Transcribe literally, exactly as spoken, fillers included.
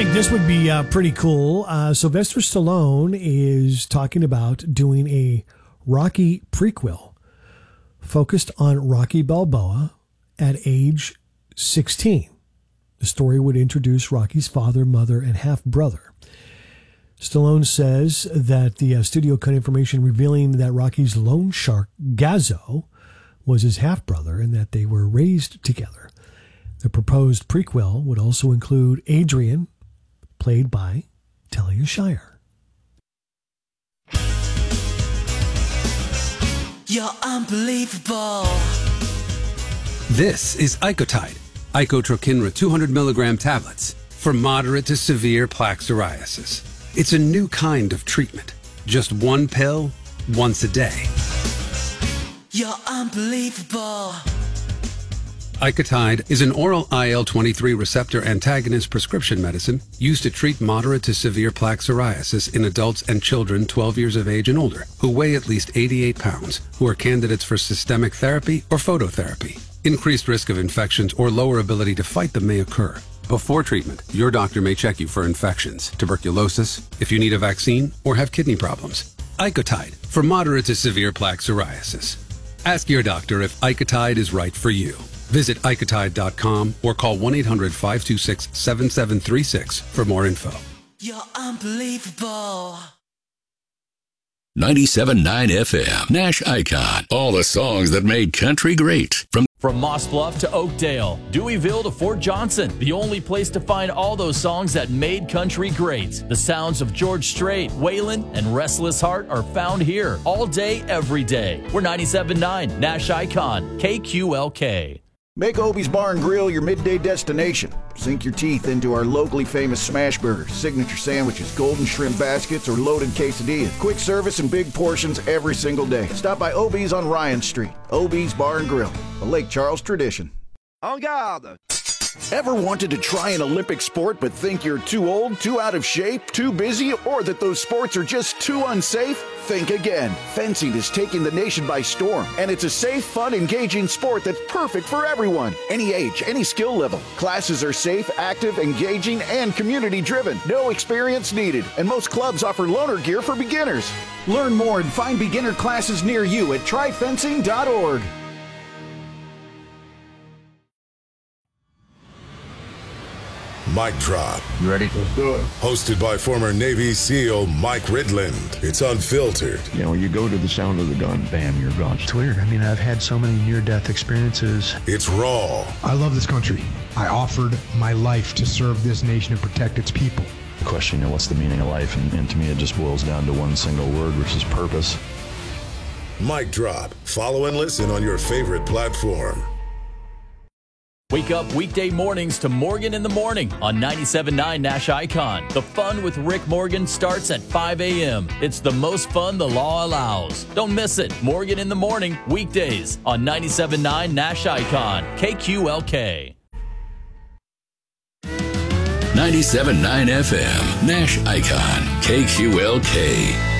think this would be uh, pretty cool. Uh, Sylvester Stallone is talking about doing a Rocky prequel focused on Rocky Balboa at age sixteen. The story would introduce Rocky's father, mother, and half-brother. Stallone says that the uh, studio cut information revealing that Rocky's loan shark, Gazzo, was his half-brother and that they were raised together. The proposed prequel would also include Adrian, played by Talia Shire. You're unbelievable. This is Icotide, Icotrokinra two hundred milligram tablets for moderate to severe plaque psoriasis. It's a new kind of treatment. Just one pill, once a day. You're unbelievable. Icotide is an oral I L twenty-three receptor antagonist prescription medicine used to treat moderate to severe plaque psoriasis in adults and children twelve years of age and older who weigh at least eighty-eight pounds, who are candidates for systemic therapy or phototherapy. Increased risk of infections or lower ability to fight them may occur. Before treatment, your doctor may check you for infections, tuberculosis, if you need a vaccine, or have kidney problems. Icotide for moderate to severe plaque psoriasis. Ask your doctor if Icotide is right for you. Visit Icotide dot com or call one eight hundred five two six seven seven three six for more info. You're unbelievable. ninety-seven point nine F M, Nash Icon. All the songs that made country great. From From Moss Bluff to Oakdale, Deweyville to Fort Johnson, the only place to find all those songs that made country great. The sounds of George Strait, Waylon, and Restless Heart are found here all day, every day. We're ninety-seven point nine Nash Icon, K Q L K. Make Obie's Bar and Grill your midday destination. Sink your teeth into our locally famous smash burgers, signature sandwiches, golden shrimp baskets, or loaded quesadillas. Quick service and big portions every single day. Stop by Obie's on Ryan Street. Obie's Bar and Grill, a Lake Charles tradition. En garde! Ever wanted to try an Olympic sport but think you're too old, too out of shape, too busy, or that those sports are just too unsafe? Think again. Fencing is taking the nation by storm, and it's a safe, fun, engaging sport that's perfect for everyone. Any age, any skill level. Classes are safe, active, engaging, and community-driven. No experience needed, and most clubs offer loaner gear for beginners. Learn more and find beginner classes near you at try fencing dot org. Mic Drop. You ready? Let's do it. Hosted by former Navy SEAL Mike Ridland. It's unfiltered. You know, you go to the sound of the gun, bam, you're gone. It's weird. I mean, I've had so many near-death experiences. It's raw. I love this country. I offered my life to serve this nation and protect its people. The question, you know, what's the meaning of life? And, and to me, it just boils down to one single word, which is purpose. Mic Drop. Follow and listen on your favorite platform. Wake up weekday mornings to Morgan in the Morning on ninety-seven point nine Nash Icon. The fun with Rick Morgan starts at five a.m. It's the most fun the law allows. Don't miss it. Morgan in the Morning, weekdays on ninety-seven point nine Nash Icon, K Q L K. ninety-seven point nine F M, Nash Icon, K Q L K.